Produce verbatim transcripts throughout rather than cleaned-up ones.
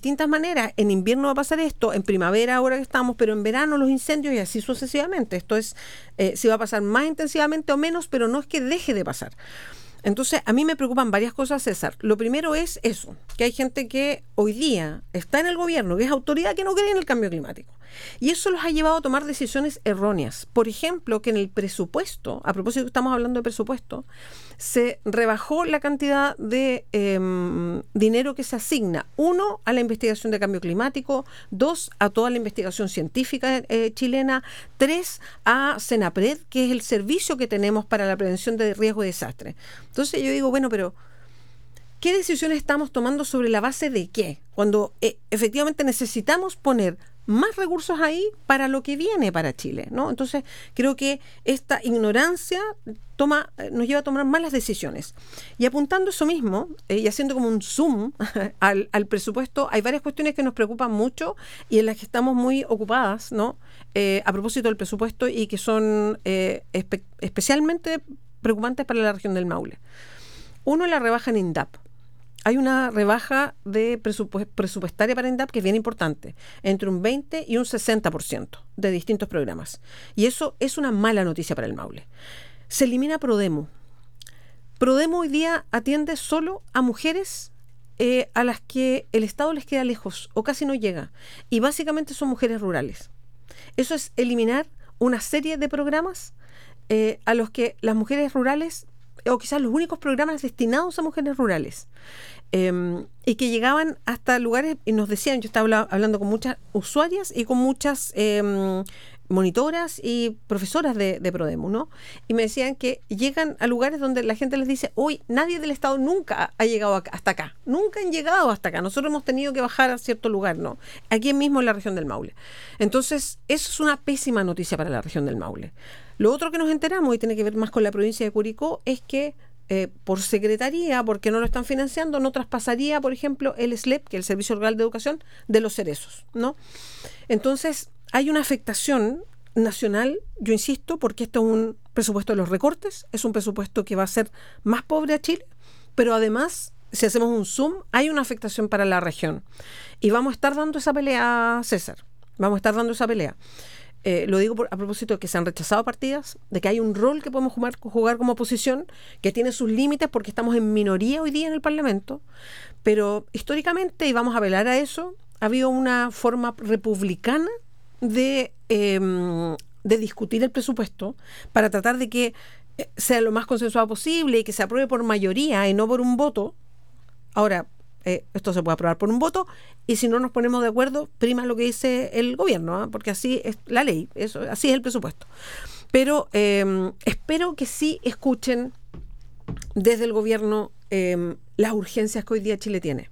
distintas maneras. En invierno va a pasar esto, en primavera ahora que estamos, pero en verano los incendios y así sucesivamente. Esto es, eh, si va a pasar más intensivamente o menos, pero no es que deje de pasar. Entonces, a mí me preocupan varias cosas, César. Lo primero es eso, que hay gente que hoy día está en el gobierno, que es autoridad, que no cree en el cambio climático. Y eso los ha llevado a tomar decisiones erróneas. Por ejemplo, que en el presupuesto, a propósito que estamos hablando de presupuesto, se rebajó la cantidad de eh, dinero que se asigna, uno, a la investigación de cambio climático, dos, a toda la investigación científica eh, chilena, tres, a CENAPRED, que es el servicio que tenemos para la prevención de riesgo de desastre. Entonces yo digo, bueno, pero ¿qué decisiones estamos tomando sobre la base de qué? Cuando eh, efectivamente necesitamos poner más recursos ahí para lo que viene para Chile, ¿no? Entonces, creo que esta ignorancia toma, nos lleva a tomar malas decisiones. Y apuntando eso mismo, eh, y haciendo como un zoom al, al presupuesto, hay varias cuestiones que nos preocupan mucho y en las que estamos muy ocupadas, ¿no? Eh, a propósito del presupuesto y que son eh, espe- especialmente preocupantes para la región del Maule. Uno, la rebaja en INDAP. Hay una rebaja de presupu- presupuestaria para INDAP que es bien importante, entre un veinte y un sesenta por ciento de distintos programas. Y eso es una mala noticia para el Maule. Se elimina Prodemu. Prodemu hoy día atiende solo a mujeres eh, a las que el Estado les queda lejos o casi no llega. Y básicamente son mujeres rurales. Eso es eliminar una serie de programas eh, a los que las mujeres rurales, o quizás los únicos programas destinados a mujeres rurales, eh, y que llegaban hasta lugares, y nos decían, yo estaba habla, hablando con muchas usuarias y con muchas eh, monitoras y profesoras de, de Prodemu, ¿no? Y me decían que llegan a lugares donde la gente les dice, hoy nadie del Estado nunca ha llegado acá, hasta acá, nunca han llegado hasta acá, nosotros hemos tenido que bajar a cierto lugar, ¿no? Aquí mismo en la región del Maule. Entonces, eso es una pésima noticia para la región del Maule. Lo otro que nos enteramos, y tiene que ver más con la provincia de Curicó, es que eh, por secretaría, porque no lo están financiando, no traspasaría, por ejemplo, el S L E P, que es el Servicio Rural de Educación, de los Cerezos, ¿no? Entonces, hay una afectación nacional, yo insisto, porque esto es un presupuesto de los recortes, es un presupuesto que va a ser más pobre a Chile, pero además, si hacemos un zoom, hay una afectación para la región. Y vamos a estar dando esa pelea, César, vamos a estar dando esa pelea. Eh, lo digo por, a propósito de que se han rechazado partidas, de que hay un rol que podemos jugar, jugar como oposición, que tiene sus límites porque estamos en minoría hoy día en el Parlamento, pero históricamente, y vamos a apelar a eso, ha habido una forma republicana de, eh, de discutir el presupuesto para tratar de que sea lo más consensuado posible y que se apruebe por mayoría y no por un voto. Ahora, Eh, esto se puede aprobar por un voto y si no nos ponemos de acuerdo, prima lo que dice el gobierno, ¿eh? Porque así es la ley, eso, así es el presupuesto. Pero eh, espero que sí escuchen desde el gobierno eh, las urgencias que hoy día Chile tiene.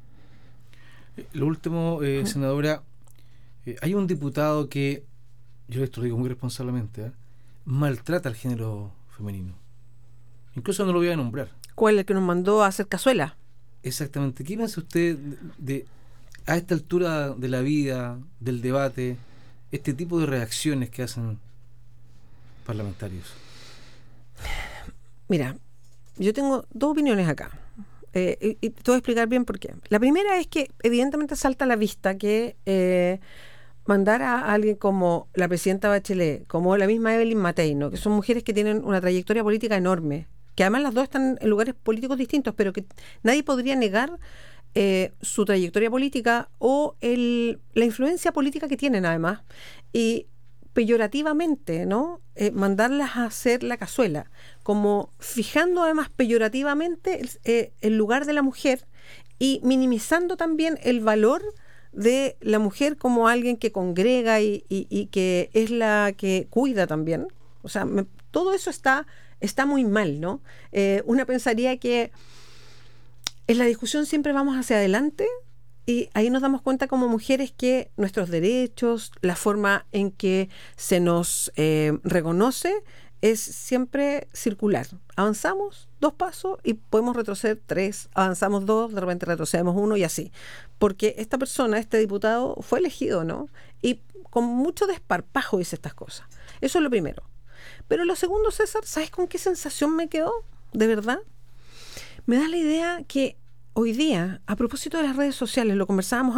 Lo último, eh, senadora, eh, hay un diputado que, yo esto lo digo muy responsablemente, ¿eh? maltrata al género femenino. Incluso no lo voy a nombrar. ¿Cuál es el que nos mandó a hacer cazuela? Exactamente. ¿Qué piensa usted de, de a esta altura de la vida, del debate, este tipo de reacciones que hacen parlamentarios? Mira, yo tengo dos opiniones acá. Eh, y, y te voy a explicar bien por qué. La primera es que evidentemente salta a la vista que eh, mandar a alguien como la presidenta Bachelet, como la misma Evelyn Matei, ¿no? Que son mujeres que tienen una trayectoria política enorme, que además las dos están en lugares políticos distintos, pero que nadie podría negar eh, su trayectoria política o el, la influencia política que tienen además, y peyorativamente, ¿no? Eh, mandarlas a hacer la cazuela, como fijando además peyorativamente el, eh, el lugar de la mujer y minimizando también el valor de la mujer como alguien que congrega y, y, y que es la que cuida también. O sea, me, todo eso está está muy mal, ¿no? Eh, una pensaría que en la discusión siempre vamos hacia adelante y ahí nos damos cuenta como mujeres que nuestros derechos, la forma en que se nos eh, reconoce es siempre circular. Avanzamos dos pasos y podemos retroceder tres, avanzamos dos, de repente retrocedemos uno y así. Porque esta persona, este diputado, fue elegido, ¿no? Y con mucho desparpajo dice estas cosas. Eso es lo primero. Pero lo segundo, César, ¿sabes con qué sensación me quedó? De verdad. Me da la idea que hoy día, a propósito de las redes sociales, lo conversábamos